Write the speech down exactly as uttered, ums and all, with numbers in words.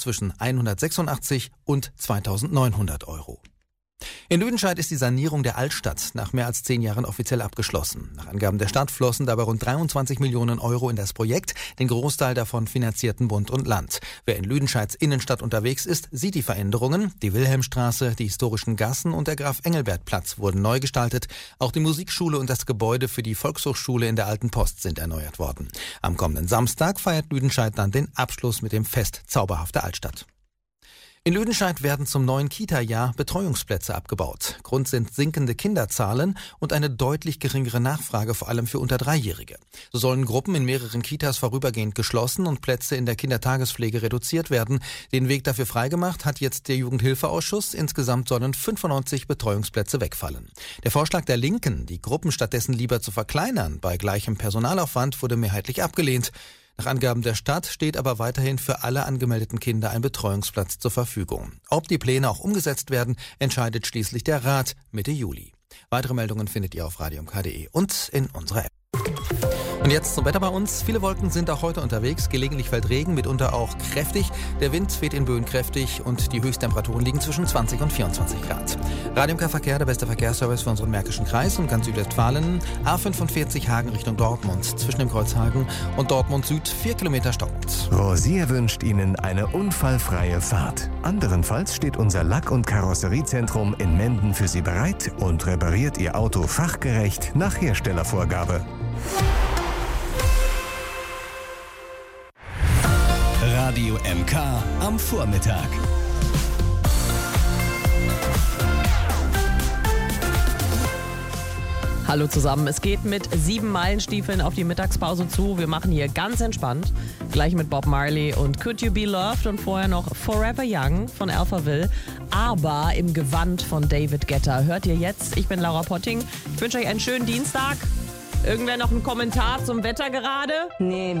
zwischen hundertsechsundachtzig und zweitausendneunhundert Euro. In Lüdenscheid ist die Sanierung der Altstadt nach mehr als zehn Jahren offiziell abgeschlossen. Nach Angaben der Stadt flossen dabei rund dreiundzwanzig Millionen Euro in das Projekt. Den Großteil davon finanzierten Bund und Land. Wer in Lüdenscheids Innenstadt unterwegs ist, sieht die Veränderungen. Die Wilhelmstraße, die historischen Gassen und der Graf-Engelbert-Platz wurden neu gestaltet. Auch die Musikschule und das Gebäude für die Volkshochschule in der Alten Post sind erneuert worden. Am kommenden Samstag feiert Lüdenscheid dann den Abschluss mit dem Fest Zauberhafte Altstadt. In Lüdenscheid werden zum neuen Kita-Jahr Betreuungsplätze abgebaut. Grund sind sinkende Kinderzahlen und eine deutlich geringere Nachfrage, vor allem für unter Dreijährige. So sollen Gruppen in mehreren Kitas vorübergehend geschlossen und Plätze in der Kindertagespflege reduziert werden. Den Weg dafür freigemacht hat jetzt der Jugendhilfeausschuss. Insgesamt sollen fünfundneunzig Betreuungsplätze wegfallen. Der Vorschlag der Linken, die Gruppen stattdessen lieber zu verkleinern, bei gleichem Personalaufwand, wurde mehrheitlich abgelehnt. Nach Angaben der Stadt steht aber weiterhin für alle angemeldeten Kinder ein Betreuungsplatz zur Verfügung. Ob die Pläne auch umgesetzt werden, entscheidet schließlich der Rat Mitte Juli. Weitere Meldungen findet ihr auf radium punkt de und in unserer App. Und jetzt zum Wetter bei uns. Viele Wolken sind auch heute unterwegs. Gelegentlich fällt Regen, mitunter auch kräftig. Der Wind weht in Böen kräftig und die Höchsttemperaturen liegen zwischen zwanzig und vierundzwanzig Grad. Radium K Verkehr, der beste Verkehrsservice für unseren Märkischen Kreis und ganz Südwestfalen. A fünfundvierzig Hagen Richtung Dortmund. Zwischen dem Kreuz Hagen und Dortmund Süd vier Kilometer stockend. Rosier wünscht Ihnen eine unfallfreie Fahrt. Anderenfalls steht unser Lack- und Karosseriezentrum in Menden für Sie bereit und repariert Ihr Auto fachgerecht nach Herstellervorgabe. Radio M K am Vormittag. Hallo zusammen, es geht mit sieben Meilenstiefeln auf die Mittagspause zu. Wir machen hier ganz entspannt, gleich mit Bob Marley und Could You Be Loved und vorher noch Forever Young von Alphaville, aber im Gewand von David Guetta. Hört ihr jetzt, ich bin Laura Potting, ich wünsche euch einen schönen Dienstag. Irgendwer noch einen Kommentar zum Wetter gerade? Nee.